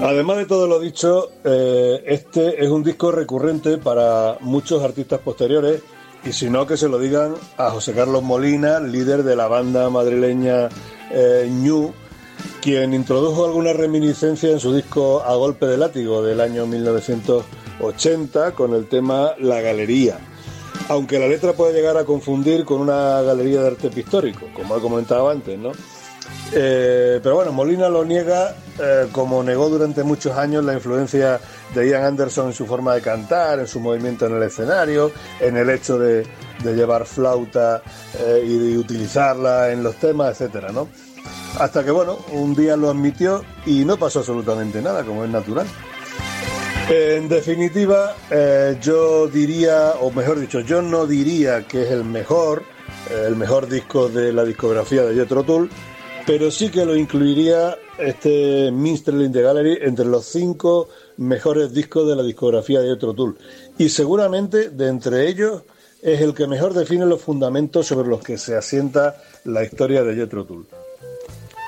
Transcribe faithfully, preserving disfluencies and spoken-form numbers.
Además de todo lo dicho, eh, este es un disco recurrente para muchos artistas posteriores, y si no, que se lo digan a José Carlos Molina, líder de la banda madrileña eh, Ñu, quien introdujo alguna reminiscencia en su disco A Golpe de Látigo del año mil novecientos ochenta con el tema La Galería, aunque la letra puede llegar a confundir con una galería de arte pictórico, como he comentado antes, ¿no? Eh, pero bueno, Molina lo niega, eh, como negó durante muchos años la influencia de Ian Anderson en su forma de cantar, en su movimiento en el escenario, en el hecho de, de llevar flauta eh, y de utilizarla en los temas, etcétera, ¿no? Hasta que, bueno, un día lo admitió y no pasó absolutamente nada, como es natural. En definitiva, eh, yo diría, o mejor dicho, yo no diría que es el mejor, eh, el mejor disco de la discografía de Jethro Tull, pero sí que lo incluiría este Minstrel in the Gallery entre los cinco mejores discos de la discografía de Jethro Tull. Y seguramente, de entre ellos, es el que mejor define los fundamentos sobre los que se asienta la historia de Jethro Tull.